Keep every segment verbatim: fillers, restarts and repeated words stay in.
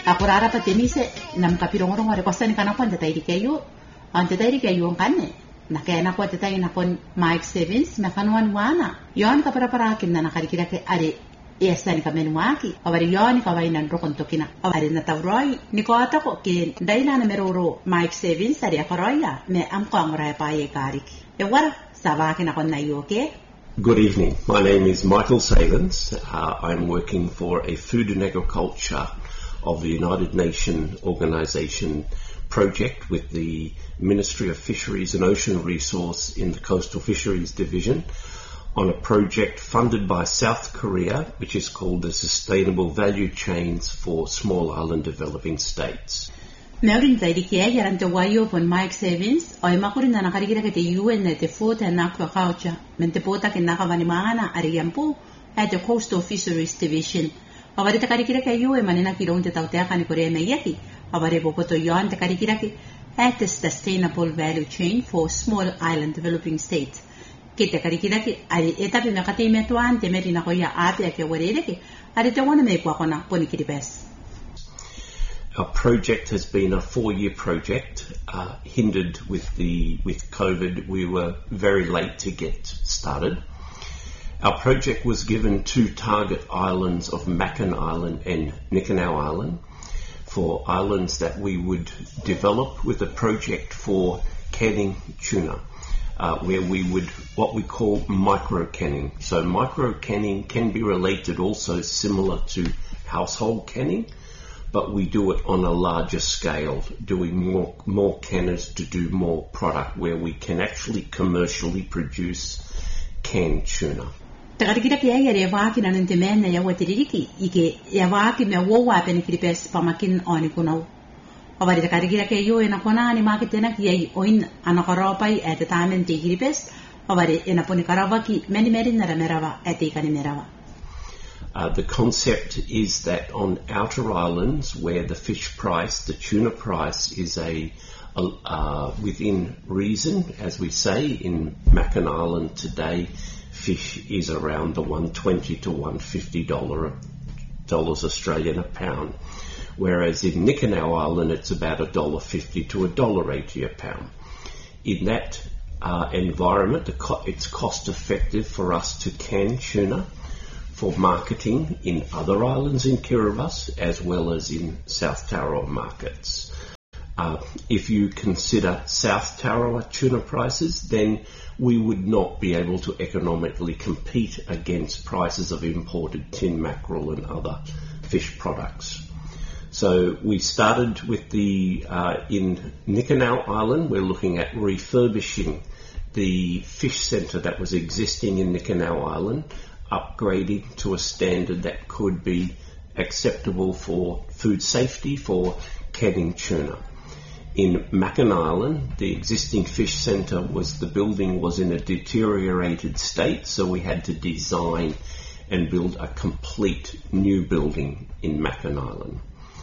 Ako rara pa temise nam kapirongorong ore kosan kana ko ante tairi kayo ante tairi kayo kanne nakena ko ante tairi nakon Mike Sevens makanuan wana yon ka para para kin na nakarikira ke are esa ni kamen waki awari yon ka wainan rokon tokina awari na tawroi ni ko ata ko ke daina na meroro Mike Sevens ari akoroya me am ko amra pa ye kariki e wara sabaki na kon na yoke. Good evening. My name is Michael Savins. Uh, I'm working for a Food and Agriculture of the United Nations Organization project with the Ministry of Fisheries and Ocean Resource in the Coastal Fisheries Division on a project funded by South Korea, which is called the Sustainable Value Chains for Small Island Developing States. Maurin tairi kia yarante wayo pon Mike Sevens o imakurin na nakarikira ke te U N te fote na aquaculture mente pota ke nakavanimana ariampu at the Coastal Fisheries Division. Awari te karikira ke U N manena kilong te tautea ka ni Korea na yaki. Awari popoto yon te karikira ke at the Sustainable Value Chain for Small Island Developing States. Ke te karikira ke ari etapi me kate me tuan te meri na koia apia ke warere ke ari te wana me kwa kona poni kiripes. Our project has been a four-year project, uh, hindered with the with COVID. We were very late to get started. Our project was given two target islands of Makin Island and Nikinau Island for islands that we would develop with a project for canning tuna, uh, where we would what we call micro canning. So micro canning can be related also similar to household canning, but we do it on a larger scale, doing more more canners to do more product where we can actually commercially produce canned tuna. Takarikira kia ya revaki na ntemena ya watiriki ike ya waki me wowa penikiripes pamakin oni kunau. Awari takarikira kia yo ena kona ni makitena kia oin anakaropai at the time and tikiripes awari ena ponikaravaki many meri nara merava at ikani merava. Uh, the concept is that on outer islands where the fish price, the tuna price, is a, a uh, within reason, as we say, in Makin Island today, fish is around the one twenty to one fifty dollars Australian a pound, whereas in Nikinau Island it's about a dollar fifty to a dollar eighty a pound. In that uh, environment, the co- it's cost effective for us to can tuna for marketing in other islands in Kiribati as well as in South Tarawa markets. Uh, if you consider South Tarawa tuna prices, then we would not be able to economically compete against prices of imported tin mackerel and other fish products. So we started with the, uh, in Nikinau Island, we're looking at refurbishing the fish centre that was existing in Nikinau Island, upgrading to a standard that could be acceptable for food safety for canning tuna. In Makin Island, the existing fish centre was, the building was in a deteriorated state, so we had to design and build a complete new building in Makin Island.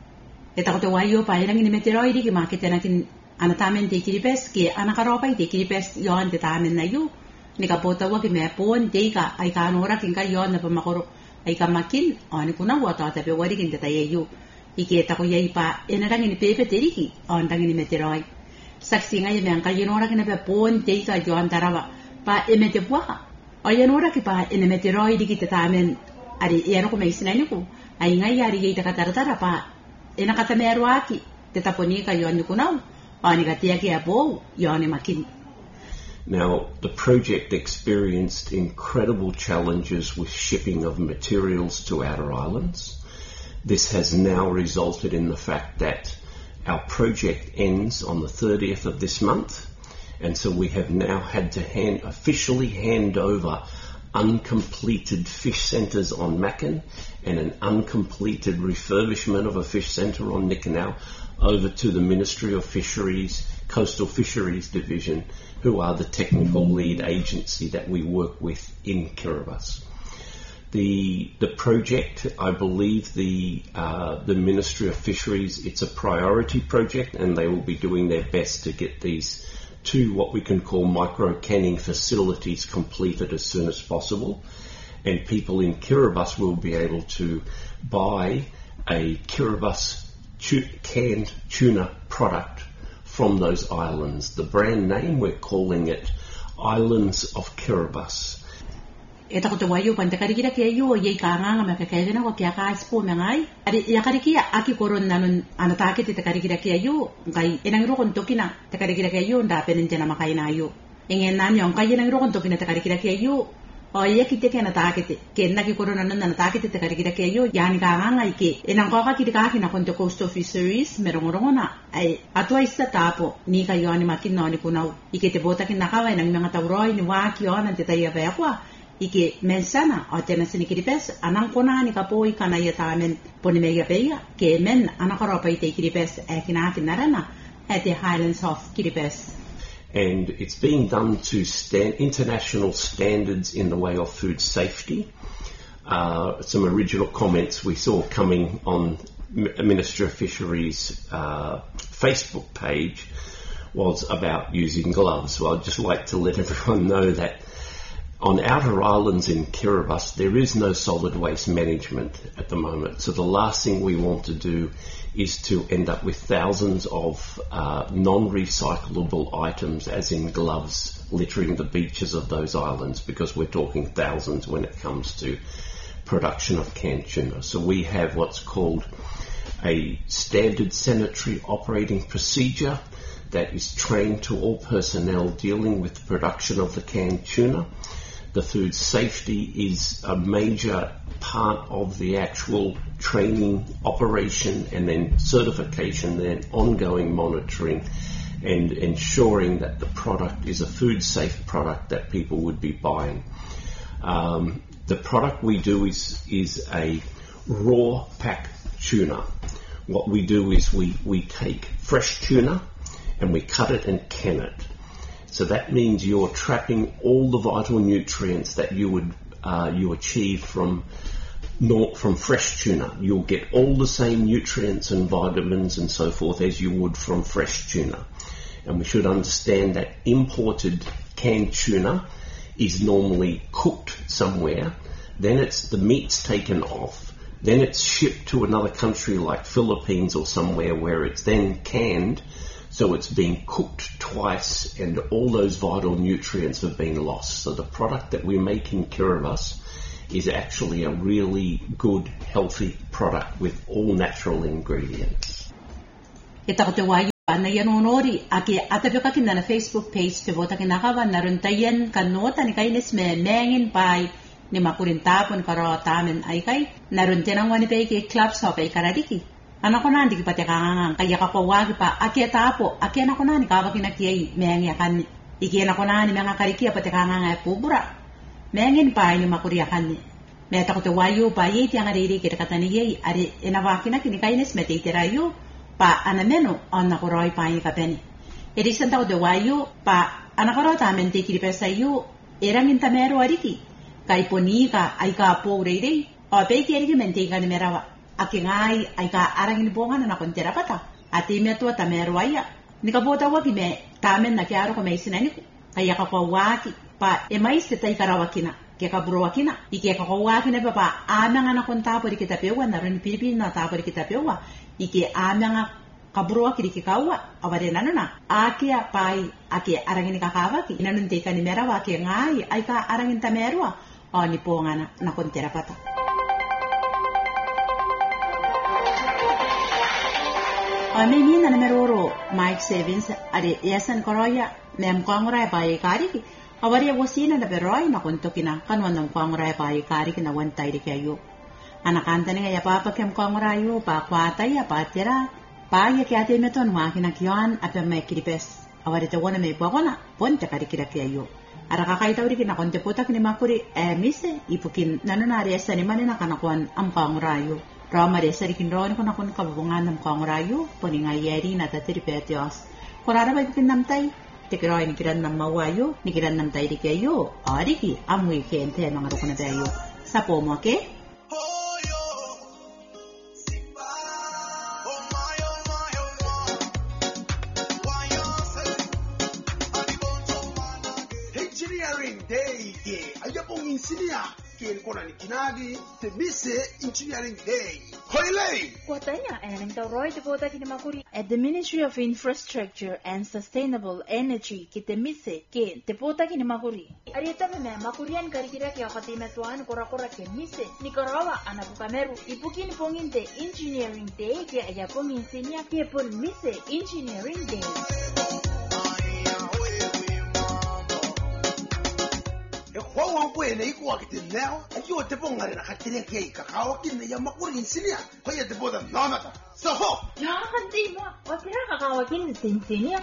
Etakote wayo pa ilang ni meteoroidi ki makita natin anatamen te kiripes ki anakaropa te kiripes yon te tamen na yu. Nika pota wa ki me pon te ka ai ka nora kin ka yon na pamakoro ai ka makin oni kuna wa ta ta pe wari kin te ta yu ike ta ko yai pa enarang ni pepe te riki on tang ni meteroi saksi ngai me an ka yonora kin pe pon te ka yon tarawa pa emete bua o yonora ki pa ene meteroi diki te tamen ari yano ko me isina ni ko ai ngai ari ye ta ka tartara pa ena ka ta me arwaki te ta poni ka yon ni kuna oni ka te ki apo yon ni makin. Now, the project experienced incredible challenges with shipping of materials to outer islands. This has now resulted in the fact that our project ends on the thirtieth of this month, and so we have now had to hand, officially hand over uncompleted fish centres on Makin and an uncompleted refurbishment of a fish centre on Nikinau over to the Ministry of Fisheries, Coastal Fisheries Division, who are the technical lead agency that we work with in Kiribati. The the project, I believe the uh, the Ministry of Fisheries, it's a priority project, and they will be doing their best to get these two what we can call micro canning facilities completed as soon as possible, and people in Kiribati will be able to buy a Kiribati tu- canned tuna product from those islands. The brand name, we're calling it Islands of Kiribati. E tako te waio pan te karikira ke yo ye ka nganga me ka kaina ko kia ka spo me ngai ari ya karikia aki koron nanon anatake te karikira ke yo ngai enang ro kon tokina te karikira ke yo nda penen tena makaina yo engen nan yo ngai enang ro kon tokina te karikira ke yo o ye kite ke anatake te ke na ki koron nanon anatake te karikira ke yo yani ka nganga ike enang ko ka ki ka ki na kon te coast of fisheries merongorongona ai atua ista tapo ni ka yo ani makino ni kunau ike te bota ki nakawa enang mga tauroi ni wa ki ona te tai ave kwa ike mensana o tena sini kiripes anang kona ni kapoi kana ia tamen poni mega peia ke men anakaropa ite kiripes e kina kinarana at the Highlands of Kiribati. And it's being done to stand international standards in the way of food safety. Uh, some original comments we saw coming on Minister of Fisheries uh, Facebook page was about using gloves. Well, I'd just like to let everyone know that on outer islands in Kiribati, there is no solid waste management at the moment. So the last thing we want to do is to end up with thousands of uh, non-recyclable items, as in gloves, littering the beaches of those islands, because we're talking thousands when it comes to production of canned tuna. So we have what's called a standard sanitary operating procedure that is trained to all personnel dealing with the production of the canned tuna. The food safety is a major part of the actual training operation and then certification, then ongoing monitoring and ensuring that the product is a food safe product that people would be buying. Um, the product we do is, is a raw pack tuna. What we do is we, we take fresh tuna and we cut it and can it. So that means you're trapping all the vital nutrients that you would uh, you achieve from from fresh tuna. You'll get all the same nutrients and vitamins and so forth as you would from fresh tuna. And we should understand that imported canned tuna is normally cooked somewhere, then it's the meat's taken off, then it's shipped to another country like Philippines or somewhere where it's then canned. So it's been cooked twice and all those vital nutrients have been lost. So the product that we make in Kiribati is actually a really good, healthy product with all natural ingredients. E tako te waio ana yan onori ake atapeka kina na Facebook page te vota kina kawa naron tayen kanota ni kainis me mengin pai ni makurin tapon karo tamen ay kay naron tenang wani pe ke clubs ho kay karadiki. Ano ko nandi kipate kangang kaya kapawagi pa ake tapo ake na ko nani kawa kinakiay mengi akan iki na ko nani mga karikia pate kangang ay pubura mengin pa ni makuri akan me tako te wayo pa ye ti ang ariri kita katani ye ari enawaki na kinikainis me te iterayo pa anameno ana ko roi pa ni kapeni edi santa ko te wayo pa ana ko rota mente kiripesa yo erang intamero ariki kai ponika ai ka po reire o pe ki ariki mente ka ni merawa ake ngai ai ka arangin bonga na kontera pata ati me to ta merwaya ni ka bota wa ki me tamen na kiaro ko me sinani kaya ka ko waki pa e mais te tai karawakina ke ka buro wakina ike ka ko waki ne papa amanga na konta por kita pewa na ron pilipin na ta por kita pewa ike amanga ka buro waki ki kawa aware nanana ake pai ake arangin ka kawaki nanun te ka ni merawa ke ngai ai ka arangin ta merwa o ni ponga na na kontera pata. Ami ni na meroro Mike Savings are yasan koroya mem kongrai bai kari ki awari wasina na beroi na kontokina kanwan ng kongrai bai kari ki na wantay ri kayo anakanta ni ya papa kem kongrai yo pa kwata ya patera pa ya ki ate meton wa ki na kyon at me kiripes awari te wona me pagona ponte kari kira kayo ara kakai tawri ki na konte puta ki ni makuri e mise ipukin nanonari yasan ni manena kanakwan am kongrai yo Rama de sarikin ron ko na kun kabungan ng kongrayo poninga yeri na tatiri petios korara ba kin namtay tikiro ni kiran nam mawayo ni kiran namtay di kayo ariki amui kente mga ro kuna tayo sa pomo ke Engineering Day ke ayapong insinia ken kona ni kinagi te mise Engineering Day Hoylay! Kuatanya ang tawroy depota kinamakuri at the Ministry of Infrastructure and Sustainable Energy kitemise ke depota kinamakuri. Arita me makurian karikira kya katimetuan kora-kora kemise ni karawa anabukameru ipukin ponginte engineering day ke aya pongin sinya ke pon mise engineering day. Huwag po na ikuha kitin neo. Ayo te po nga rin nakatirin kaya ikakawakin na yung makurin siniya. Kaya te po na nanata. So ho! Nakakandi mo. O sila kakawakin sin sinya.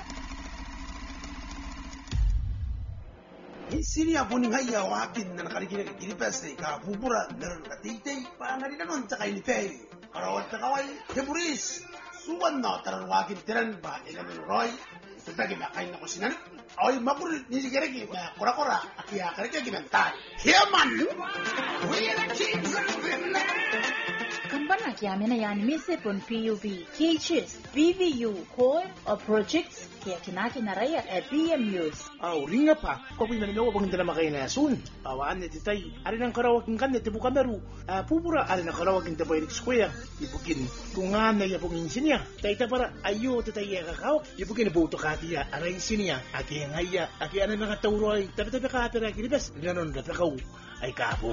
Siniya po ning haya wakin na nakarikina ka kinipeste ka bubura na nakatitay pa nga rin nanon sa kainipay. Karawat na kaway. Teburis! Suwan na taran wakin tiran ba ilan ng Roy. Tagi ba kain na ko sinan? Ay makulit ni sigaragi ba kora-kora at iya karika ginantan. Hiyaman! We are the kings of the land! Kambana kiyame na yan mise pon P U B, K H S, B V U, core or projects kaya kinaki na raya at B M Us. Aw, ringa pa. Kung pinaninawa bang hindi na makinasun. Awaan na titay. Ari ng karawagin kan na tibu kameru. Pupura, ari ng karawagin tapo Eric Square. Ipukin, kung nga na yapong insinya. Tayta para, ayo titay ya kakawak. Ipukin na buto katiya, aray insinya. Aki ang haya, aki ano mga tauroy. Tabi-tabi ka atira kinibas. Ganon, datakaw. Ay kapo.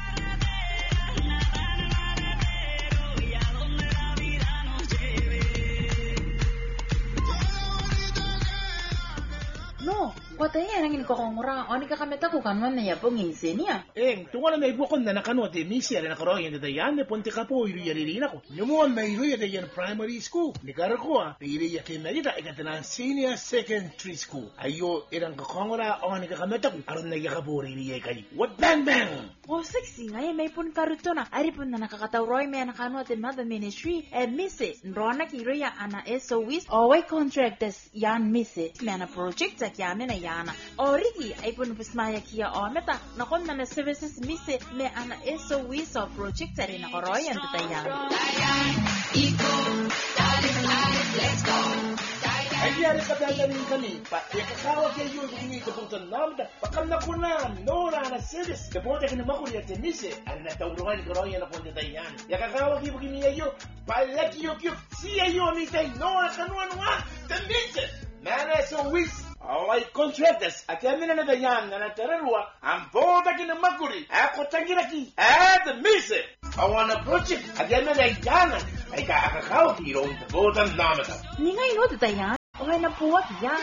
No, kuatanya ang inikokongura. O nikakameta ko kanwan na yapong insinya. Eh, tunga na naibukon na nakano at emisi na nakaroon yung datayan na punti ka po iluyaririna ko. Numuan na iluya na yan primary school. Nikara ko ah, iluya kayo na ita ikatanan senior secondary school. Ayo, irang kakongura o nikakameta ko. Aron na yakapuri iluya kayo. What bang bang? O sexy nga may pun karuto na. Ari pun na nakakatawroy may nakano at mother ministry. Eh, mise, nrona kiroya ana S O Is. O way contractors yan mise. May na project sa kiyame na yana. Origi ay punupasmaya kiya o meta nakon na na services mise me ana S O Is o project sa rin ako royan tatayan. Let's go! Ay yari ka dalamin kami, pa ikakawag kayo yung hindi kapuntan namin, pakam na kunan, nora na service, kapunta ka naman kuya temise, ang natauruan ko royan na punta tayan. Yakakawag kayo kami ayo, palaki yung kiyok, siya yung nitay, nora kanuan nga, temise, mana S O Is. Ay contractors, at kami na nadayan na natararwa ang boda kinamakuri, ako tangiraki, at mise. Awan na project, at yan na nadayan, ay kaakakaw hirong boda namata. Ningay no tatayan, o ay napuwag yan.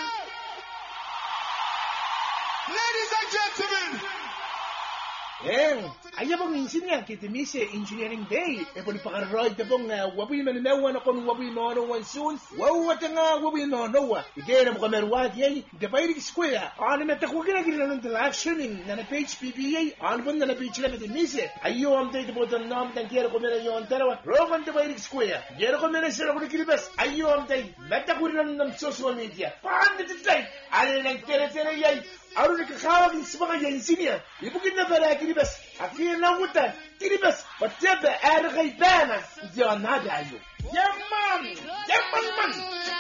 Ladies and gentlemen! Eh, ayaw bang insinya kita mise engineering day. E po ni pakaroy na pong uh, wabi mananawa na kung wabi nonowan soon. Wawat nga wabi nonowa. Igay na mo kamerwag yay. Dabayrik square. Ano na takwagin na gina ng action na na page P B A. Ano ba na na page na kita mise. Ayaw ang tayo po ng nom ng kira ko meron yung tarawa. Roman Dabayrik square. Kira ko meron sila ko na kilibas. Ayaw ang tayo. Matakwagin na ng social media. Paano na tayo? Ano lang tere-tere yay. Ano na kakawagin sa mga yansinya? Ibugin na para kinibas. Aki na wuta. Kinibas. Pateba, ara kay bana. Diyan na dayo. Yaman! Yaman man!